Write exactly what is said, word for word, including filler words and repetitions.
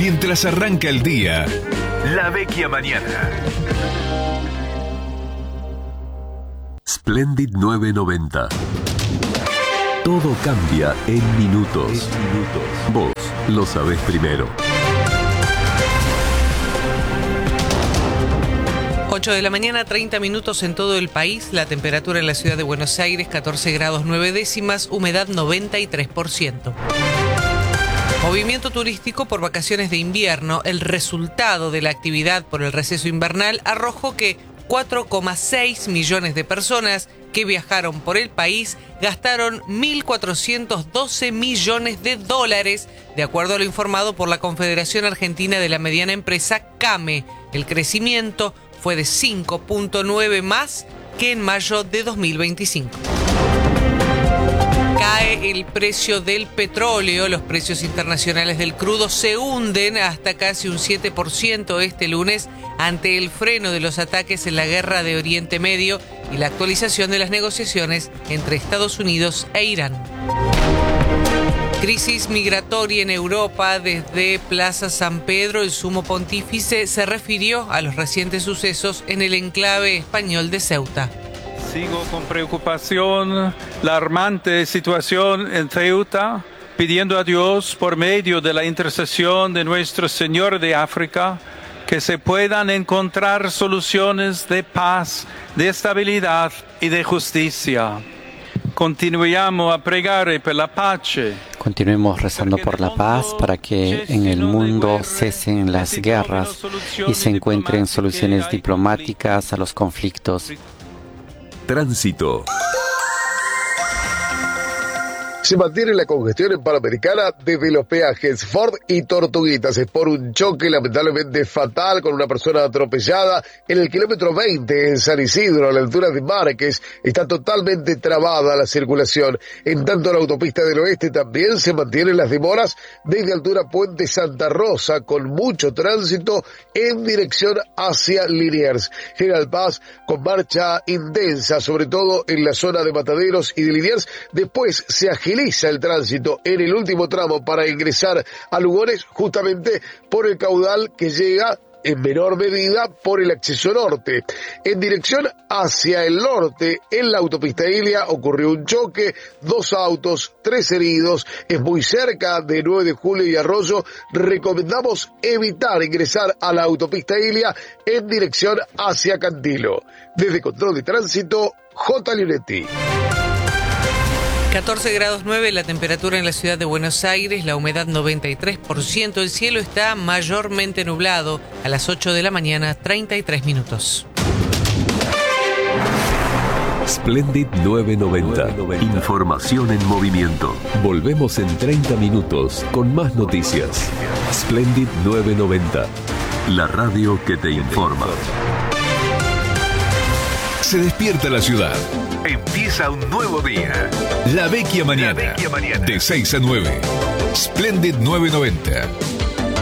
Mientras arranca el día, La Vecchia Mañana. Splendid nueve noventa. Todo cambia en minutos. En minutos. Vos lo sabés primero. ocho de la mañana, treinta minutos en todo el país. La temperatura en la ciudad de Buenos Aires, catorce grados nueve décimas, humedad noventa y tres por ciento. Movimiento turístico por vacaciones de invierno. El resultado de la actividad por el receso invernal arrojó que cuatro coma seis millones de personas que viajaron por el país gastaron mil cuatrocientos doce millones de dólares, de acuerdo a lo informado por la Confederación Argentina de la Mediana Empresa, CAME. El crecimiento fue de cinco punto nueve más que en mayo de dos mil veinticinco. Cae el precio del petróleo. Los precios internacionales del crudo se hunden hasta casi un siete por ciento este lunes ante el freno de los ataques en la guerra de Oriente Medio y la actualización de las negociaciones entre Estados Unidos e Irán. Crisis migratoria en Europa. Desde Plaza San Pedro, el sumo pontífice se refirió a los recientes sucesos en el enclave español de Ceuta. Sigo con preocupación la alarmante situación en Ceuta, pidiendo a Dios, por medio de la intercesión de Nuestro Señor de África, que se puedan encontrar soluciones de paz, de estabilidad y de justicia. Continuiamo a pregare per la pace. Continuemos rezando por la paz para que en el mundo cesen las guerras y se encuentren soluciones diplomáticas a los conflictos. Tránsito. Se mantiene la congestión en Panamericana desde los peajes Ford y Tortuguitas. Es por un choque lamentablemente fatal con una persona atropellada en el kilómetro veinte en San Isidro, a la altura de Márquez. Está totalmente trabada la circulación. En tanto, en la autopista del oeste también se mantienen las demoras desde altura Puente Santa Rosa, con mucho tránsito en dirección hacia Liniers. General Paz con marcha intensa, sobre todo en la zona de Mataderos y de Liniers. Después se agiliza el tránsito en el último tramo para ingresar a Lugones, justamente por el caudal que llega en menor medida por el acceso norte. En dirección hacia el norte, en la autopista Ilia, ocurrió un choque, dos autos, tres heridos. Es muy cerca de nueve de julio y Arroyo. Recomendamos evitar ingresar a la autopista Ilia en dirección hacia Cantilo. Desde Control de Tránsito, J. Lionetti. catorce grados nueve la temperatura en la ciudad de Buenos Aires, la humedad noventa y tres por ciento, el cielo está mayormente nublado. A las ocho de la mañana, treinta y tres minutos. Splendid nueve noventa. Información en movimiento. Volvemos en treinta minutos con más noticias. Splendid nueve noventa. La radio que te informa. Se despierta la ciudad. Empieza un nuevo día. La Vecchia Mañana. La Vecchia Mañana. De seis a nueve. Splendid nueve noventa.